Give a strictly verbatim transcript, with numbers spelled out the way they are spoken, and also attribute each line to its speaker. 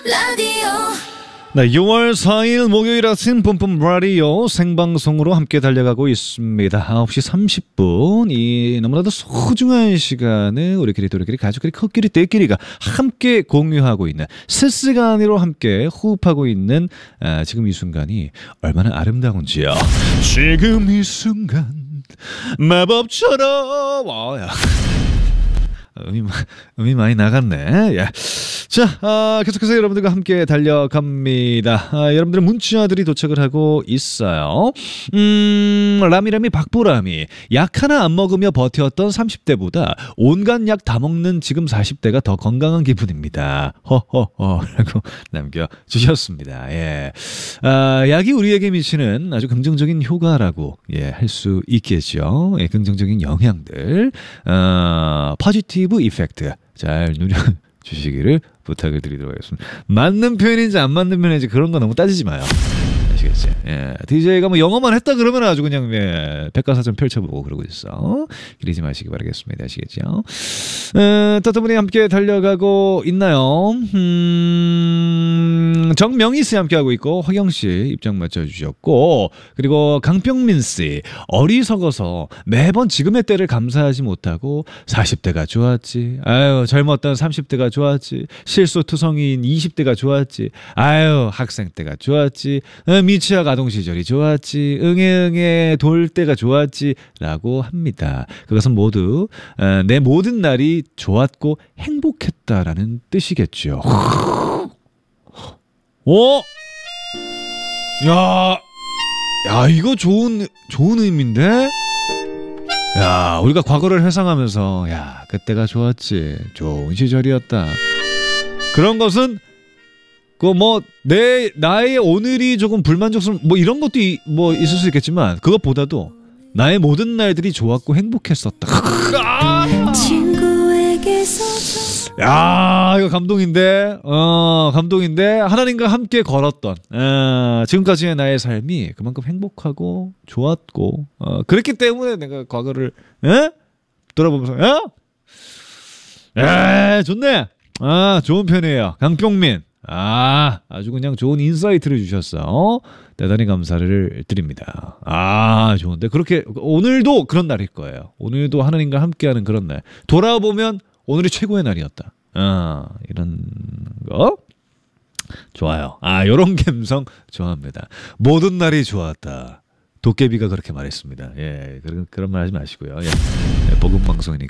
Speaker 1: 라디오.
Speaker 2: 네, 유월 사일 목요일 아침 뿜뿜 라디오 생방송으로 함께 달려가고 있습니다. 아홉 시 삼십 분, 이 너무나도 소중한 시간을 우리끼리 또 우리끼리 가족끼리 코끼리 떼끼리가 함께 공유하고 있는 실시간으로 함께 호흡하고 있는 아, 지금 이 순간이 얼마나 아름다운지요. 지금 이 순간 마법처럼 와, 야. 음이, 음이 많이 나갔네. 예. 자, 아, 계속해서 여러분들과 함께 달려갑니다. 아, 여러분들의 문자들이 도착을 하고 있어요. 음, 라미라미 박보람이 약 하나 안 먹으며 버텼던 삼십 대보다 온갖 약 다 먹는 지금 사십 대가 더 건강한 기분입니다. 허허허 라고 남겨주셨습니다. 예. 아, 약이 우리에게 미치는 아주 긍정적인 효과라고 예, 할 수 있겠죠. 예, 긍정적인 영향들. 어, 포지티브 이펙트 잘 누려 주시기를 부탁을 드리도록 하겠습니다. 맞는 표현인지 안 맞는 표현인지 그런 거 너무 따지지 마요. 아시겠지? 예. 디제이가 뭐 영어만 했다 그러면 아주 그냥 예, 백과사전 펼쳐보고 그러고 있어. 기리지 마시기 바라겠습니다. 아시겠죠? 에, 따뜻분이 함께 달려가고 있나요? 음, 정명희씨 함께하고 있고 허경씨 입장 맞춰주셨고 그리고 강병민씨 어리석어서 매번 지금의 때를 감사하지 못하고 사십 대가 좋았지. 아유 젊었던 삼십 대가 좋았지. 실소투성이인 이십 대가 좋았지. 아유 학생 때가 좋았지. 미취학 아동 시절이 좋았지. 응애응애 돌 때가 좋았지 라고 합니다. 그것은 모두 내 모든 날이 좋았고 행복했다라는 뜻이겠죠. 어? 야, 야 이거 좋은 좋은 의미인데? 야 우리가 과거를 회상하면서 야 그때가 좋았지. 좋은 시절이었다. 그런 것은 그 뭐 내 나의 오늘이 조금 불만족스러운 뭐 이런 것도 이, 뭐 있을 수 있겠지만 그것보다도 나의 모든 날들이 좋았고 행복했었다. 야 이거 감동인데 어 감동인데 하나님과 함께 걸었던 어, 지금까지의 나의 삶이 그만큼 행복하고 좋았고 어, 그랬기 때문에 내가 과거를 에? 돌아보면서 에? 에 좋네. 아 좋은 편이에요. 강병민. 아, 아주 그냥 좋은 인사이트를 주셨어. 대단히 감사를 드립니다. 아, 좋은데. 그렇게, 오늘도 그런 날일 거예요. 오늘도 하나님과 함께하는 그런 날. 돌아보면 오늘이 최고의 날이었다. 아, 이런 거. 좋아요. 아, 요런 감성 좋아합니다. 모든 날이 좋았다. 도깨비가 그렇게 말했습니다. 예, 그런, 그런 말 하지 마시고요. 예, 복음방송이니까.